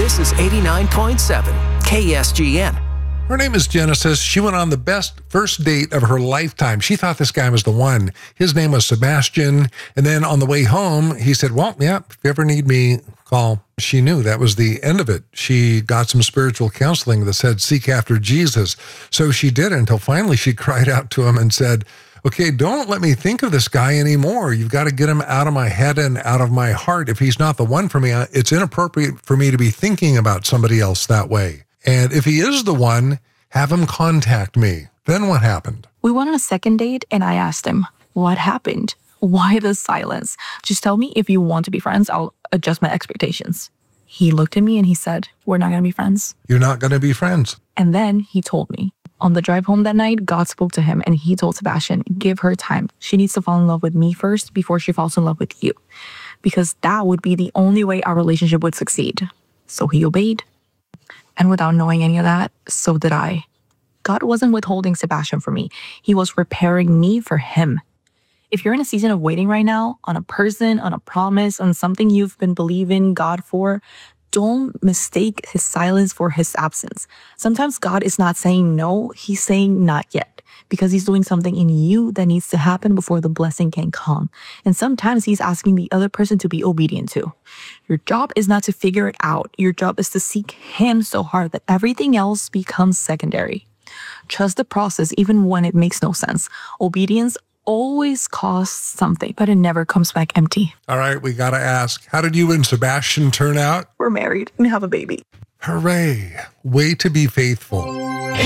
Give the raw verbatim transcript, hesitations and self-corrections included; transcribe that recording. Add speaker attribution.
Speaker 1: This is eighty-nine point seven K S G N.
Speaker 2: Her name is Genesis. She went on the best first date of her lifetime. She thought this guy was the one. His name was Sebastian. And then on the way home, he said, well, yeah, if you ever need me, call. She knew that was the end of it. She got some spiritual counseling that said, seek after Jesus. So she did until finally she cried out to him and said, okay, don't let me think of this guy anymore. You've got to get him out of my head and out of my heart. If he's not the one for me, it's inappropriate for me to be thinking about somebody else that way. And if he is the one, have him contact me. Then what happened?
Speaker 3: We went on a second date and I asked him, what happened? Why the silence? Just tell me if you want to be friends, I'll adjust my expectations. He looked at me and he said, we're not going to be friends.
Speaker 2: You're not going to be friends.
Speaker 3: And then he told me. On the drive home that night, God spoke to him and he told Sebastian, give her time. She needs to fall in love with me first before she falls in love with you. Because that would be the only way our relationship would succeed. So he obeyed. And without knowing any of that, so did I. God wasn't withholding Sebastian for me. He was repairing me for him. If you're in a season of waiting right now on a person, on a promise, on something you've been believing God for, don't mistake his silence for his absence. Sometimes God is not saying no, he's saying not yet. Because he's doing something in you that needs to happen before the blessing can come. And sometimes he's asking the other person to be obedient too. Your job is not to figure it out. Your job is to seek him so hard that everything else becomes secondary. Trust the process even when it makes no sense. Obedience always costs something, but it never comes back empty.
Speaker 2: All right, we got to ask, how did you and Sebastian turn out?
Speaker 3: We're married and have a baby.
Speaker 2: Hooray. Way to be faithful.